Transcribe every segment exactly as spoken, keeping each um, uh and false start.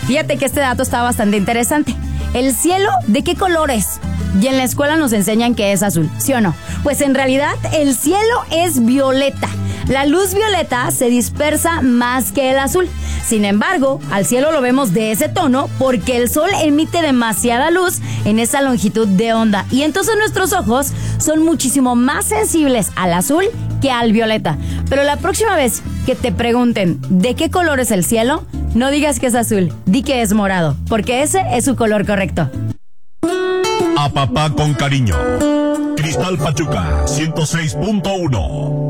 Fíjate que este dato está bastante interesante. ¿El cielo de qué color es? Y en la escuela nos enseñan que es azul, ¿sí o no? Pues en realidad el cielo es violeta. La luz violeta se dispersa más que el azul. Sin embargo, al cielo lo vemos de ese tono porque el sol emite demasiada luz en esa longitud de onda. Y entonces nuestros ojos son muchísimo más sensibles al azul que al violeta. Pero la próxima vez que te pregunten ¿de qué color es el cielo? No digas que es azul, di que es morado, porque ese es su color correcto. A papá con cariño. Cristal Pachuca, ciento seis punto uno.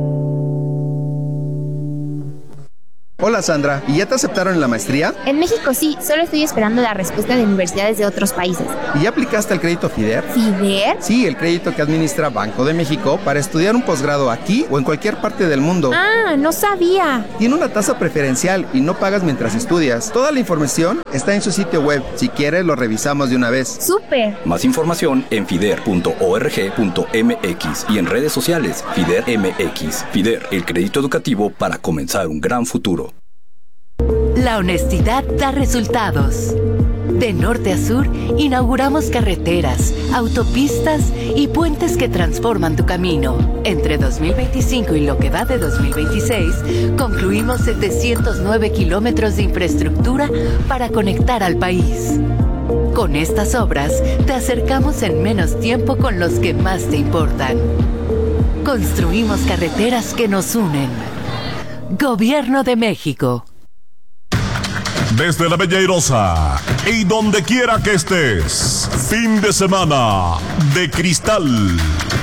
Hola Sandra, ¿y ya te aceptaron en la maestría? En México sí, solo estoy esperando la respuesta de universidades de otros países. ¿Y ya aplicaste el crédito FIDER? ¿FIDER? Sí, el crédito que administra Banco de México para estudiar un posgrado aquí o en cualquier parte del mundo. Ah, no sabía. Tiene una tasa preferencial y no pagas mientras estudias. Toda la información está en su sitio web. Si quieres, lo revisamos de una vez. ¡Súper! Más información en fider punto org punto m x y en redes sociales FIDER M X. FIDER, el crédito educativo para comenzar un gran futuro. La honestidad da resultados. De norte a sur, inauguramos carreteras, autopistas y puentes que transforman tu camino. Entre dos mil veinticinco y lo que va de dos mil veintiséis, concluimos setecientos nueve kilómetros de infraestructura para conectar al país. Con estas obras, te acercamos en menos tiempo con los que más te importan. Construimos carreteras que nos unen. Gobierno de México. Desde la Bella Airosa y donde quiera que estés, fin de semana de cristal.